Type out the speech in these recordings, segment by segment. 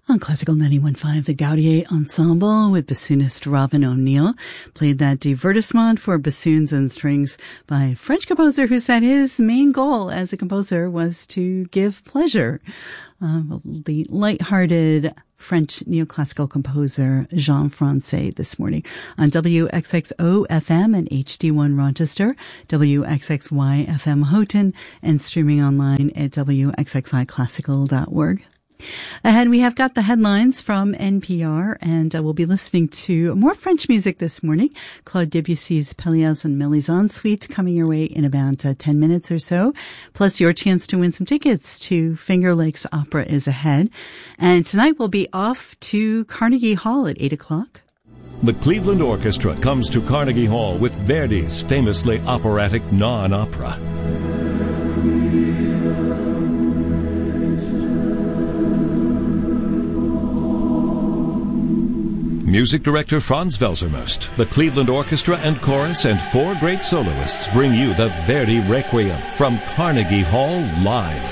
On Classical 91.5, the Gaudier Ensemble with bassoonist Robin O'Neill played that divertissement for bassoons and strings by a French composer who said his main goal as a composer was to give pleasure. The light-hearted French neoclassical composer Jean Francais this morning on WXXO FM and HD1 Rochester, WXXY FM Houghton, and streaming online at WXXIClassical.org. Ahead, we have got the headlines from NPR, and we'll be listening to more French music this morning. Claude Debussy's Pelléas and Mélisande Suite coming your way in about 10 minutes or so. Plus, your chance to win some tickets to Finger Lakes Opera is ahead. And tonight we'll be off to Carnegie Hall at 8 o'clock. The Cleveland Orchestra comes to Carnegie Hall with Verdi's famously operatic non-opera. Music director Franz Welsermost, the Cleveland Orchestra and Chorus, and 4 great soloists bring you the Verdi Requiem from Carnegie Hall live.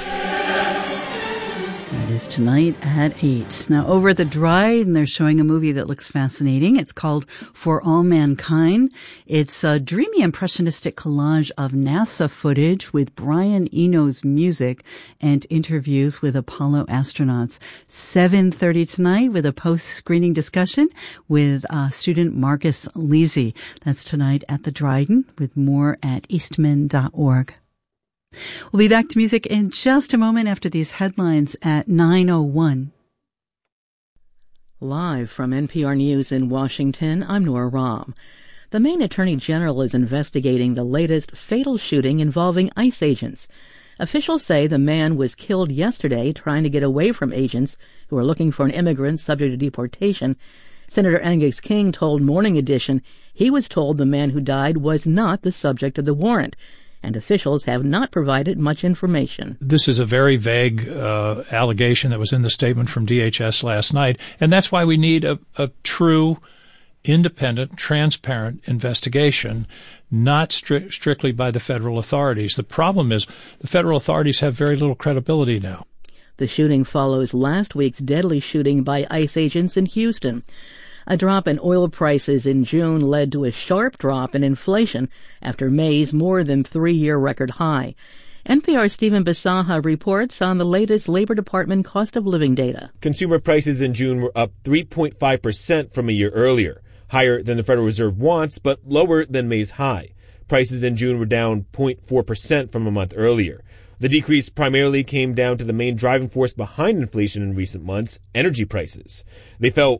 That is tonight at 8. Now, over at the Dryden, they're showing a movie that looks fascinating. It's called For All Mankind. It's a dreamy impressionistic collage of NASA footage with Brian Eno's music and interviews with Apollo astronauts. 7:30 tonight with a post-screening discussion with student Marcus Lisi. That's tonight at the Dryden, with more at eastman.org. We'll be back to music in just a moment after these headlines at 9:01. Live from NPR News in Washington, I'm Nora Rahm. The Maine Attorney General is investigating the latest fatal shooting involving ICE agents. Officials say the man was killed yesterday trying to get away from agents who are looking for an immigrant subject to deportation. Senator Angus King told Morning Edition he was told the man who died was not the subject of the warrant, and officials have not provided much information. This is a very vague allegation that was in the statement from DHS last night, and that's why we need a true, independent, transparent investigation, not strictly by the federal authorities. The problem is the federal authorities have very little credibility now. The shooting follows last week's deadly shooting by ICE agents in Houston. A drop in oil prices in June led to a sharp drop in inflation after May's more than 3-year record high. NPR's Stephen Bisaha reports on the latest Labor Department cost of living data. Consumer prices in June were up 3.5% from a year earlier, higher than the Federal Reserve wants, but lower than May's high. Prices in June were down 0.4% from a month earlier. The decrease primarily came down to the main driving force behind inflation in recent months, energy prices. They fell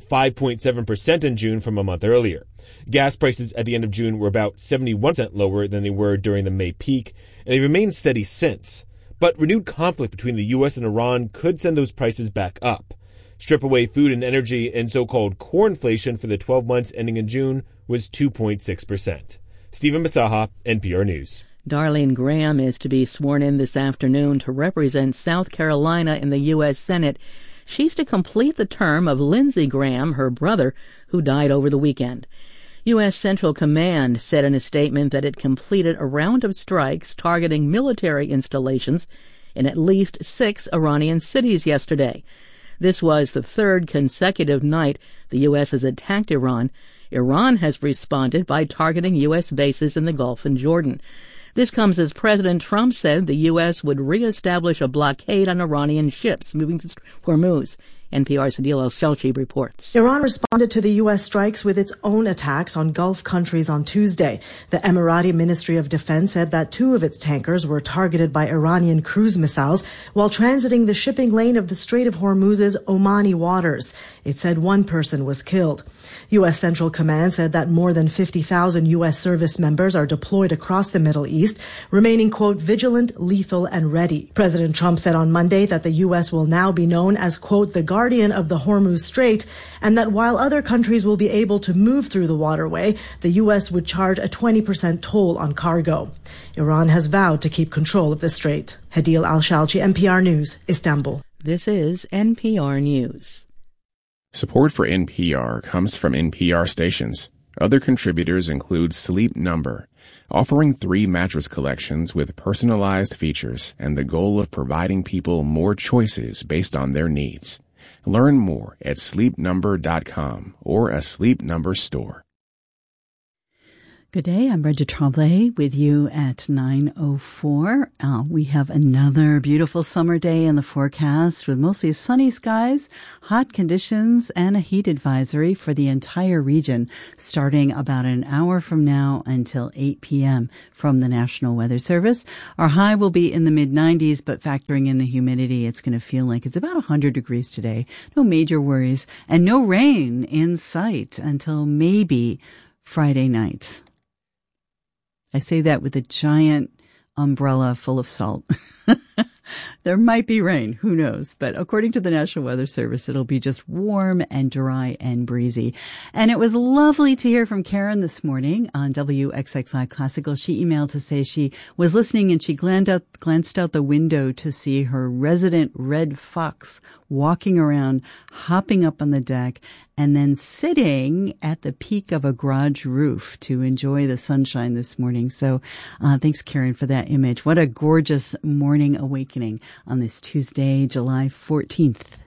5.7% in June from a month earlier. Gas prices at the end of June were about 71% lower than they were during the May peak, and they remained steady since. But renewed conflict between the U.S. and Iran could send those prices back up. Strip away food and energy, and so-called core inflation for the 12 months ending in June was 2.6%. Stephen Bisaha, NPR News. Darlene Graham is to be sworn in this afternoon to represent South Carolina in the U.S. Senate. She's to complete the term of Lindsey Graham, her brother, who died over the weekend. U.S. Central Command said in a statement that it completed a round of strikes targeting military installations in at least 6 Iranian cities yesterday. This was the 3rd consecutive night the U.S. has attacked Iran. Iran has responded by targeting U.S. bases in the Gulf and Jordan. This comes as President Trump said the U.S. would reestablish a blockade on Iranian ships moving to Hormuz. NPR's Adil El-Shelchi reports. Iran responded to the U.S. strikes with its own attacks on Gulf countries on Tuesday. The Emirati Ministry of Defense said that 2 of its tankers were targeted by Iranian cruise missiles while transiting the shipping lane of the Strait of Hormuz's Omani waters. It said 1 person was killed. U.S. Central Command said that more than 50,000 U.S. service members are deployed across the Middle East, remaining, quote, vigilant, lethal, and ready. President Trump said on Monday that the U.S. will now be known as, quote, the guardian of the Hormuz Strait, and that while other countries will be able to move through the waterway, the U.S. would charge a 20% toll on cargo. Iran has vowed to keep control of the strait. Hadil Al-Shalchi, NPR News, Istanbul. This is NPR News. Support for NPR comes from NPR stations. Other contributors include Sleep Number, offering 3 mattress collections with personalized features and the goal of providing people more choices based on their needs. Learn more at sleepnumber.com or a Sleep Number store. Good day. I'm Brenda Tremblay with you at 9:04. We have another beautiful summer day in the forecast with mostly sunny skies, hot conditions, and a heat advisory for the entire region starting about an hour from now until 8 p.m. from the National Weather Service. Our high will be in the mid-90s, but factoring in the humidity, it's going to feel like it's about 100 degrees today. No major worries, and no rain in sight until maybe Friday night. I say that with a giant umbrella full of salt. There might be rain, who knows? But according to the National Weather Service, it'll be just warm and dry and breezy. And it was lovely to hear from Karen this morning on WXXI Classical. She emailed to say she was listening and she glanced out the window to see her resident red fox walking around, hopping up on the deck, and then sitting at the peak of a garage roof to enjoy the sunshine this morning. So thanks, Karen, for that image. What a gorgeous morning awakening on this Tuesday, July 14th.